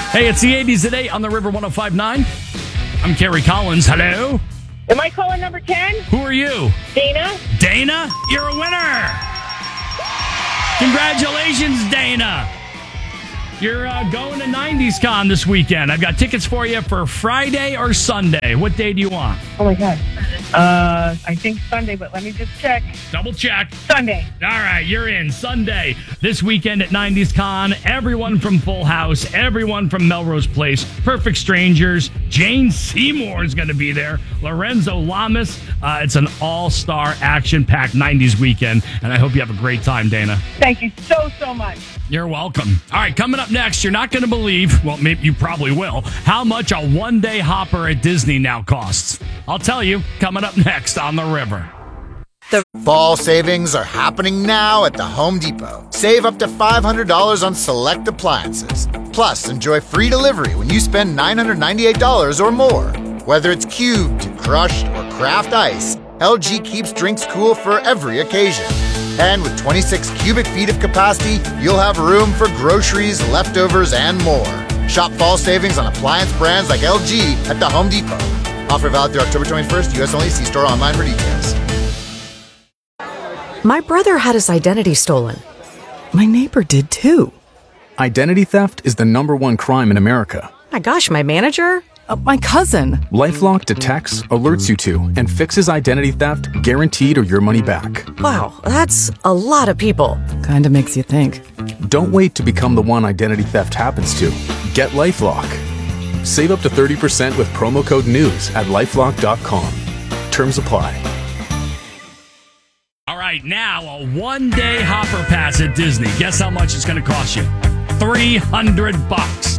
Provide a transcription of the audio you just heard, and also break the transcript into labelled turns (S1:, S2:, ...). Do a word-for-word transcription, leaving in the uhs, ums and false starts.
S1: Hey, it's the eighties at eight on the River one oh five point nine. I'm Kerry Collins. Hello.
S2: Am I calling number ten?
S1: Who are you?
S2: Dana.
S1: Dana, you're a winner. Congratulations, Dana. You're uh, going to nineties Con this weekend. I've got tickets for you for Friday or Sunday. What day do you want?
S2: Oh, my God. Uh, I think Sunday, but let me just check.
S1: Double check.
S2: Sunday.
S1: All right, you're in. Sunday, this weekend at nineties Con. Everyone from Full House, everyone from Melrose Place, Perfect Strangers, Jane Seymour is going to be there, Lorenzo Lamas. Uh, it's an all-star, action-packed nineties weekend, and I hope you have a great time, Dana.
S2: Thank you so, so much.
S1: You're welcome. All right, coming up next, you're not going to believe, well, maybe you probably will, how much a one-day hopper at Disney now costs. I'll tell you, coming up next on The River.
S3: The fall savings are happening now at the Home Depot. Save up to five hundred dollars on select appliances. Plus, enjoy free delivery when you spend nine hundred ninety-eight dollars or more. Whether it's cubed, crushed, or craft ice, L G keeps drinks cool for every occasion. And with twenty-six cubic feet of capacity, you'll have room for groceries, leftovers, and more. Shop fall savings on appliance brands like L G at the Home Depot. Offer valid through October twenty-first, U S only. See store online for details.
S4: My brother had his identity stolen. My neighbor did too.
S5: Identity theft is the number one crime in America.
S4: My gosh, my manager?
S6: Uh, my cousin.
S5: LifeLock detects, alerts you to, and fixes identity theft guaranteed or your money back.
S4: Wow, that's a lot of people.
S6: Kinda makes you think.
S5: Don't wait to become the one identity theft happens to. Get LifeLock. Save up to thirty percent with promo code NEWS at lifelock dot com. Terms apply.
S1: All right, now a one-day hopper pass at Disney. Guess how much it's going to cost you? three hundred bucks.